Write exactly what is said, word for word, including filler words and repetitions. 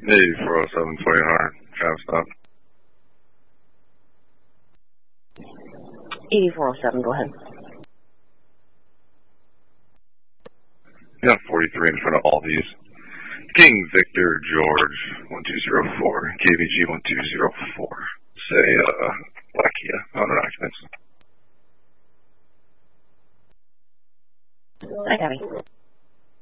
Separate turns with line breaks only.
eighty-four oh seven, twenty hundred, tram stop.
eighty-four oh seven, go ahead.
Yeah, forty-three in front of all these. King Victor George, one two zero four, K V G one two zero four. Say, uh, Blackia, on an occupants.
I got it.